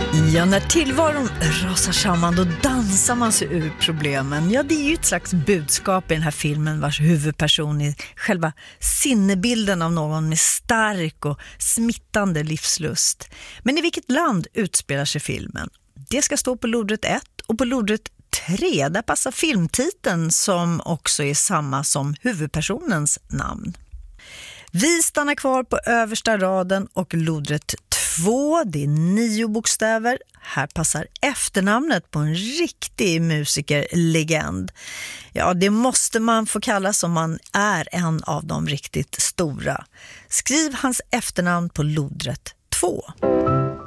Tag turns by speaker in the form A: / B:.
A: Ja, när tillvaron rasar samman då dansar man sig ur problemen. Ja, det är ju ett slags budskap i den här filmen vars huvudperson är själva sinnebilden av någon med stark och smittande livslust. Men i vilket land utspelar sig filmen? Det ska stå på lodrätt 1 och på lodrätt 3 där passar filmtiteln som också är samma som huvudpersonens namn. Vi stannar kvar på översta raden och lodrätt 2, det är 9 bokstäver. Här passar efternamnet på en riktig musikerlegend. Ja, det måste man få kalla som man är en av de riktigt stora. Skriv hans efternamn på lodrätt 2.